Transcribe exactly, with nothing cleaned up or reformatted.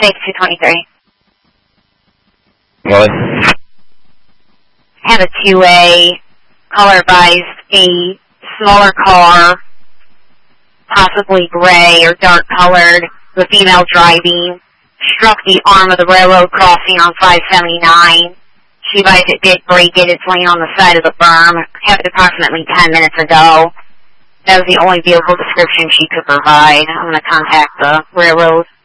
six two twenty-three. What? Have a two A, color advised, a smaller car, possibly gray or dark colored, with female driving, struck the arm of the railroad crossing on five seventy-nine. She advised it did break it. It's laying on the side of the berm. Happened approximately ten minutes ago. That was the only vehicle description she could provide. I'm going to contact the railroad.